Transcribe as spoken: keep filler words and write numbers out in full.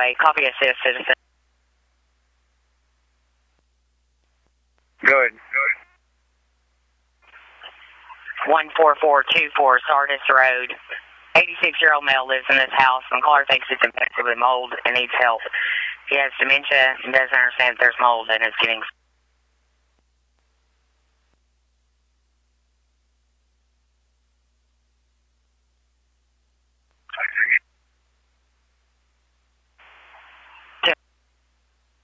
Highway. Copy assist, citizen. Go ahead. one four four two four Sardis Road. eighty-six-year-old male lives in this house, and caller thinks it's infected with mold and needs help. He has dementia and doesn't understand if there's mold and is getting